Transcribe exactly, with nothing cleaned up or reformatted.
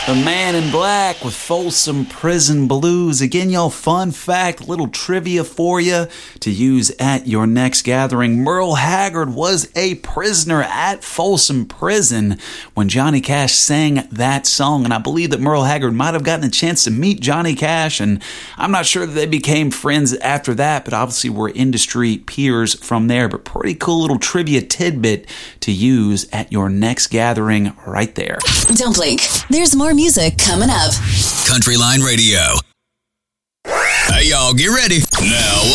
The Man in Black with Folsom Prison Blues. Again, y'all, fun fact, little trivia for you to use at your next gathering. Merle Haggard was a prisoner at Folsom Prison when Johnny Cash sang that song. And I believe that Merle Haggard might have gotten a chance to meet Johnny Cash. And I'm not sure that they became friends after that, but obviously were industry peers from there. But pretty cool little trivia tidbit to use at your next gathering right there. Don't blink. There's more music coming up. Country Line Radio. Hey, y'all, get ready. Now,